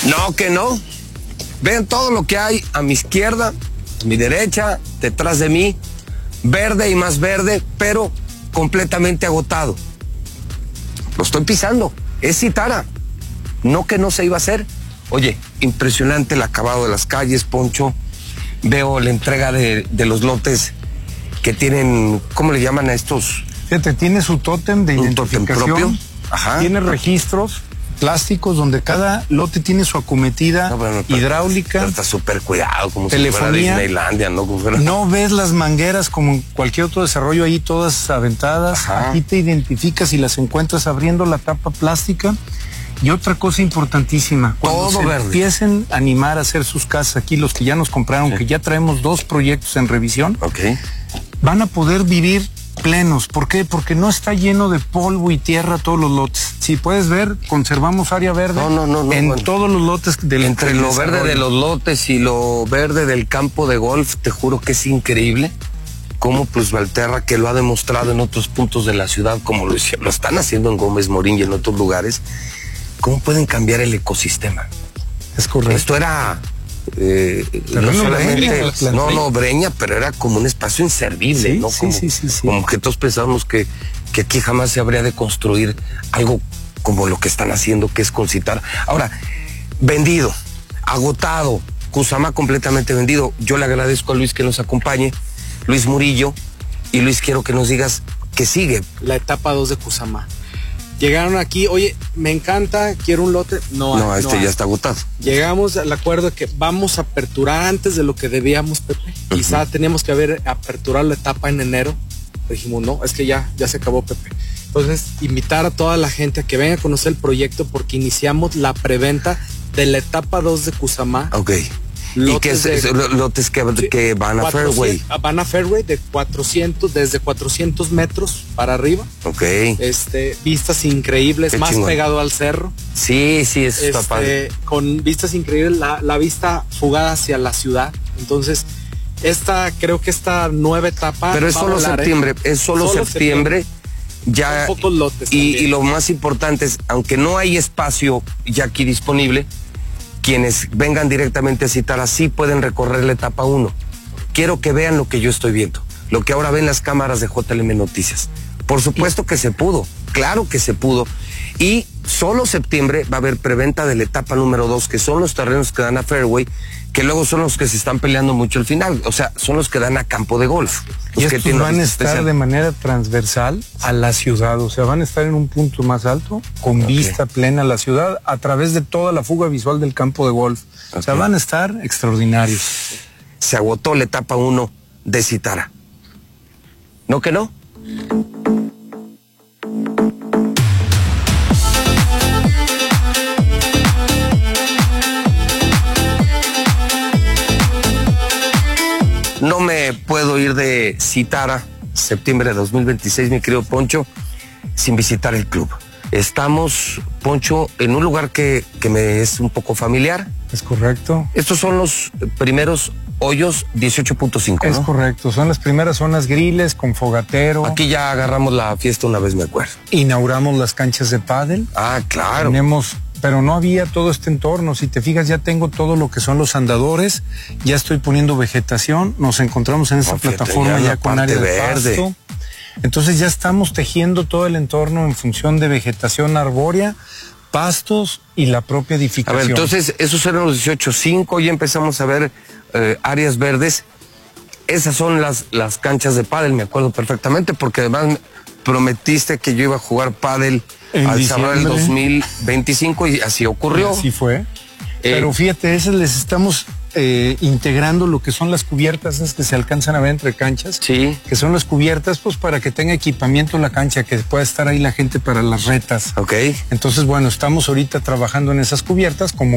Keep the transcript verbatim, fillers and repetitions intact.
No, que no. Vean todo lo que hay a mi izquierda, a mi derecha, detrás de mí, verde y más verde, pero completamente agotado. Lo estoy pisando, es Citara. No que no se iba a hacer. Oye, impresionante el acabado de las calles, Poncho. Veo la entrega de, de los lotes que tienen, ¿cómo le llaman a estos? Fíjate, tiene su tótem de ¿Un identificación. tótem propio? Ajá. Tiene registros plásticos donde cada lote tiene su acometida no, bueno, pero, hidráulica. Pero está súper cuidado, como telefonía, si fuera Disneylandia, ¿no? Como fuera... No ves las mangueras como en cualquier otro desarrollo ahí todas aventadas. Ajá. Aquí te identificas y las encuentras abriendo la tapa plástica. Y otra cosa importantísima, cuando todo se verde. empiecen a animar a hacer sus casas aquí, los que ya nos compraron, sí. que ya traemos dos proyectos en revisión, okay. van a poder vivir plenos. ¿Por qué? Porque no está lleno de polvo y tierra todos los lotes. Si puedes ver, conservamos área verde no, no, no, no, en bueno. todos los lotes del Entre lo verde de los lotes y lo verde del campo de golf, te juro que es increíble cómo pues Valterra, que lo ha demostrado en otros puntos de la ciudad, como lo, lo están haciendo en Gómez Morín y en otros lugares, cómo pueden cambiar el ecosistema. Es correcto. Esto era eh, no no solamente, Breña, no, no, Breña, pero era como un espacio inservible, sí, ¿no? Sí, como, sí, sí, sí. como que todos pensábamos que, que aquí jamás se habría de construir algo como lo que están haciendo, que es concitar. Ahora, vendido, agotado, Cuzamá completamente vendido. Yo le agradezco a Luis que nos acompañe, Luis Murillo, y Luis, quiero que nos digas qué sigue. La etapa dos de Cuzamá. Llegaron aquí, oye, me encanta, quiero un lote. No, no, hay, este no ya hay. está agotado. Llegamos al acuerdo de que vamos a aperturar antes de lo que debíamos, Pepe. Uh-huh. Quizá teníamos que haber aperturado la etapa en enero. Dijimos, no, es que ya, ya se acabó, Pepe. Entonces, invitar a toda la gente a que venga a conocer el proyecto porque iniciamos la preventa de la etapa dos de Cuzamá. Ok. ¿Y qué es, de, es, lotes que, sí, que van a Fairway? Van a Fairway de cuatrocientos, desde cuatrocientos metros para arriba. Ok. Este, vistas increíbles, qué más chingón. Pegado al cerro. Sí, sí, eso este, está padre. Con vistas increíbles, la, la vista fugada hacia la ciudad. Entonces, esta, creo que esta nueva etapa. Pero es solo volar, septiembre, ¿eh? es solo, solo septiembre. septiembre. Ya. Son pocos lotes. Y, y lo más importante es, aunque no hay espacio ya aquí disponible, quienes vengan directamente a Citara sí pueden recorrer la etapa uno. Quiero que vean lo que yo estoy viendo, lo que ahora ven las cámaras de J L M Noticias. Por supuesto que se pudo, claro que se pudo. Y solo septiembre va a haber preventa de la etapa número dos, que son los terrenos que dan a Fairway, que luego son los que se están peleando mucho al final. O sea, son los que dan a campo de golf. Y estos que van a estar especial. de manera transversal a la ciudad. O sea, van a estar en un punto más alto, con okay. vista plena a la ciudad, a través de toda la fuga visual del campo de golf. Okay. O sea, van a estar extraordinarios. Se agotó la etapa uno de Citara. ¿No que no? No me puedo ir de Citara, septiembre de dos mil veintiséis, mi querido Poncho, sin visitar el club. Estamos, Poncho, en un lugar que, que me es un poco familiar. Es correcto. Estos son los primeros hoyos dieciocho punto cinco, ¿no? Es correcto, son las primeras zonas griles con fogatero. Aquí ya agarramos la fiesta una vez, me acuerdo. Inauguramos las canchas de pádel. Ah, claro. Tenemos... Pero no había todo este entorno. Si te fijas, ya tengo todo lo que son los andadores, ya estoy poniendo vegetación, nos encontramos en esta no, plataforma fíjate, ya, ya con área de pasto. Entonces ya estamos tejiendo todo el entorno en función de vegetación arbórea, pastos y la propia edificación. A ver, entonces esos eran los dieciocho punto cinco, ya empezamos a ver eh, áreas verdes. Esas son las, las canchas de pádel, me acuerdo perfectamente, porque además prometiste que yo iba a jugar pádel al sábado del dos mil veinticinco y así ocurrió. Así fue. Eh, Pero fíjate, esas les estamos eh, integrando lo que son las cubiertas, esas que se alcanzan a ver entre canchas. Sí. Que son las cubiertas, pues para que tenga equipamiento la cancha, que pueda estar ahí la gente para las retas. Ok. Entonces, bueno, estamos ahorita trabajando en esas cubiertas como